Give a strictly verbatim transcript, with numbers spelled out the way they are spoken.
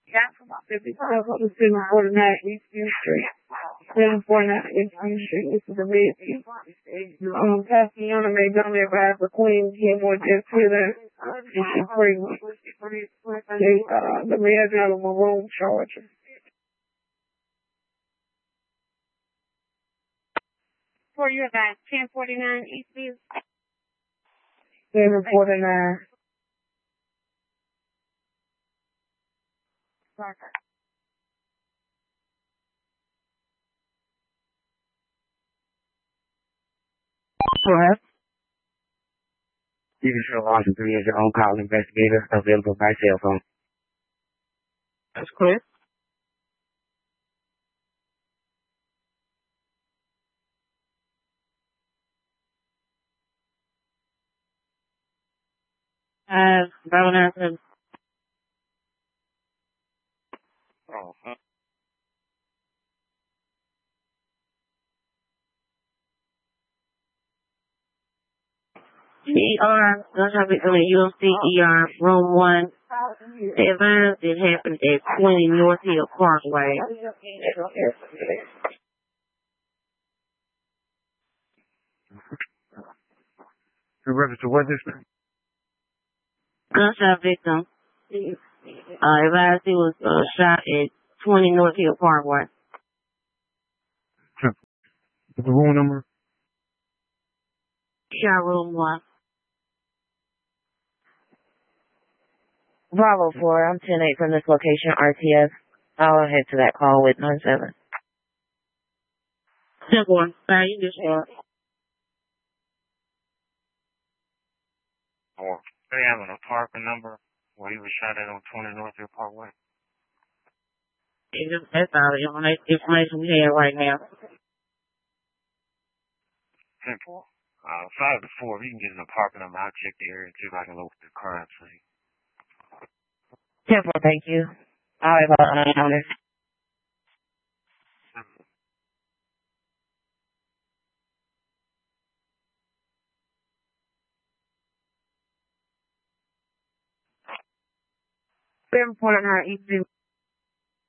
Yeah, for about fifty-five on the seven forty-nine East View Street. seven forty-nine East View Street. This is the red view. Um, Cassiana may come there by the Queen. He more just here there. This is free. They, uh, the red out of my room charger. For you about ten forty-nine East View. seven forty-nine. Correct. You can show on to three as your own call investigator available by cell phone. That's correct. Uh, Brown Answer. Oh, huh. E R, that's how we do it, U F C E R, room one. The event, it happened at twenty North Hill Parkway. You register what district? Gunshot victim. Uh, advised he was uh, shot at twenty North Hill Parkway. What's the room number? Shot room one. Bravo four, I'm ten eight from this location, R T S. I'll head to that call with nine seven. ten four, sorry, you just heard. Or they have an apartment number where he was shot at on twenty North Hill Parkway. It's just, that's all the information we have right now. ten four. Uh, five to four, if you can get an apartment number, I'll check the area and see if I can locate the crime scene. ten four, thank you. I'll have a on it. seven forty-nine East View.